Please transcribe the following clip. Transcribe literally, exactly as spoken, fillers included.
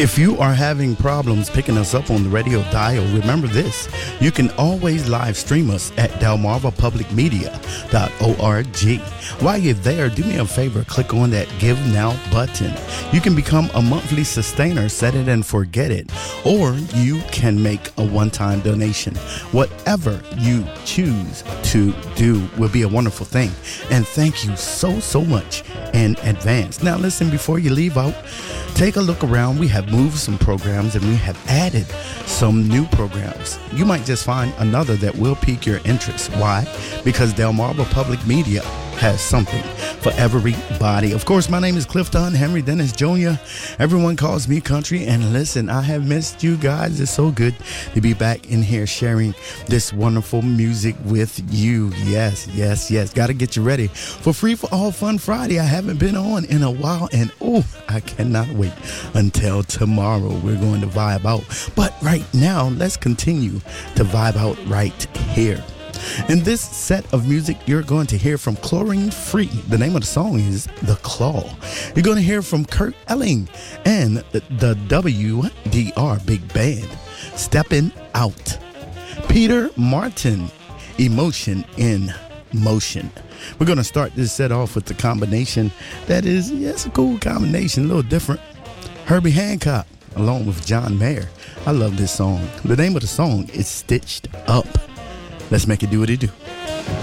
If you are having problems picking us up on the radio dial, remember this. You can always live stream us at delmarva public media dot org. While you're there, do me a favor, click on that Give Now button. You can become a monthly sustainer, set it and forget it, or you can make a one-time donation. Whatever you choose to do will be a wonderful thing. And thank you so, so much in advance. Now listen, before you leave out, take a look around. We have moved some programs and we have added some new programs. You might just find another that will pique your interest. Why? Because Delmarva Public Media has something for everybody. Of course, my name is Clifton Henry Dennis Junior Everyone calls me Country. And listen, I have missed you guys. It's so good to be back in here sharing this wonderful music with you. Yes, yes, yes. Got to get you ready for Free for All Fun Friday. I haven't been on in a while, and oh, I cannot wait until tomorrow. We're going to vibe out. But right now, let's continue to vibe out right here. In this set of music, you're going to hear from Chlorine Free. The name of the song is The Claw. You're going to hear from Kurt Elling and the W D R Big Band, Stepping Out. Peter Martin, Emotion in Motion. We're going to start this set off with the combination that is, yeah, it's a cool combination, a little different. Herbie Hancock along with John Mayer. I love this song. The name of the song is Stitched Up. Let's make it do what it do.